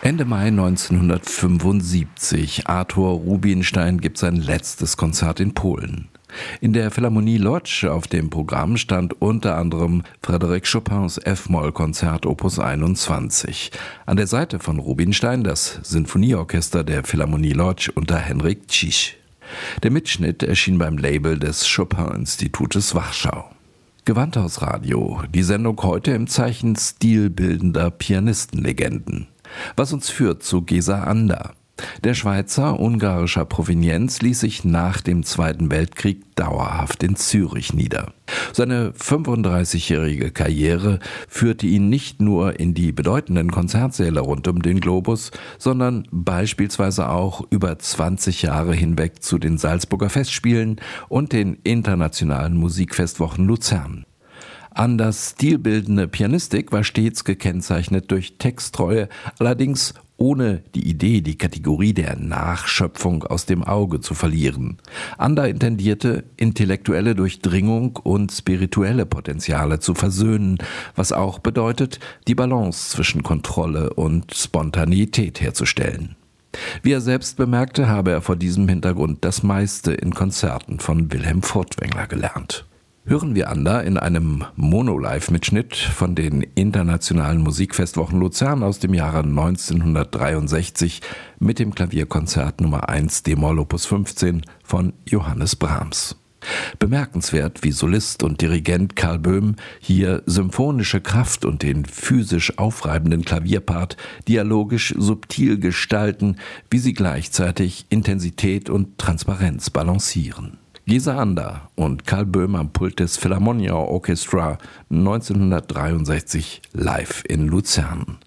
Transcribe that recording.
Ende Mai 1975. Arthur Rubinstein gibt sein letztes Konzert in Polen. In der Philharmonie Łódź auf dem Programm stand unter anderem Frédéric Chopins F-Moll-Konzert Opus 21. An der Seite von Rubinstein das Sinfonieorchester der Philharmonie Łódź unter Henryk Ciś. Der Mitschnitt erschien beim Label des Chopin-Institutes Warschau. Gewandhausradio, die Sendung heute im Zeichen stilbildender Pianistenlegenden. Was uns führt zu Géza Anda. Der Schweizer ungarischer Provenienz ließ sich nach dem Zweiten Weltkrieg dauerhaft in Zürich nieder. Seine 35-jährige Karriere führte ihn nicht nur in die bedeutenden Konzertsäle rund um den Globus, sondern beispielsweise auch über 20 Jahre hinweg zu den Salzburger Festspielen und den internationalen Musikfestwochen Luzern. Andas stilbildende Pianistik war stets gekennzeichnet durch Texttreue, allerdings ohne die Idee, die Kategorie der Nachschöpfung aus dem Auge zu verlieren. Anda intendierte, intellektuelle Durchdringung und spirituelle Potenziale zu versöhnen, was auch bedeutet, die Balance zwischen Kontrolle und Spontaneität herzustellen. Wie er selbst bemerkte, habe er vor diesem Hintergrund das meiste in Konzerten von Wilhelm Furtwängler gelernt. Hören wir Anda in einem Mono-Live-Mitschnitt von den internationalen Musikfestwochen Luzern aus dem Jahre 1963 mit dem Klavierkonzert Nummer 1 d-Moll Opus 15 von Johannes Brahms. Bemerkenswert, wie Solist und Dirigent Karl Böhm hier symphonische Kraft und den physisch aufreibenden Klavierpart dialogisch subtil gestalten, wie sie gleichzeitig Intensität und Transparenz balancieren. Géza Anda und Karl Böhm am Pult des Philharmonia Orchestra 1963 live in Luzern.